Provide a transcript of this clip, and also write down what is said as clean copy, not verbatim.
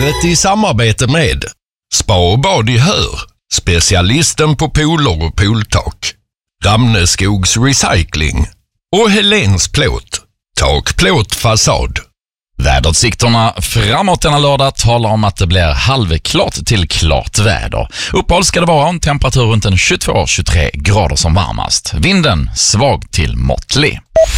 livet i samarbete med Spa och bad i Hör, specialisten på pooler och pooltak, Ramneskogs Recycling och Helens Plåt, takplåt fasad. Väderutsikterna framåt denna lördag talar om att det blir halvklart till klart väder. Uppehåll ska det vara, en temperatur runt en 22-23 grader som varmast. Vinden svag till måttlig.